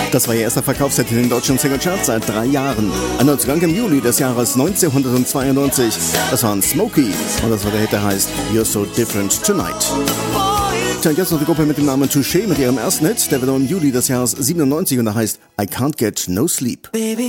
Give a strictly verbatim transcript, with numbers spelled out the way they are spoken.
Das war ihr erster Verkaufshit in den deutschen Singlecharts seit drei Jahren. Ein Neuzugang im Juli des Jahres neunzehnhundertzweiundneunzig. Das war ein Smokey und das war der Hit, der heißt You're So Different Tonight. Tja, jetzt noch die Gruppe mit dem Namen Touché mit ihrem ersten Hit. Der wird im Juli des Jahres siebenundneunzig und der heißt I Can't Get No Sleep. Baby.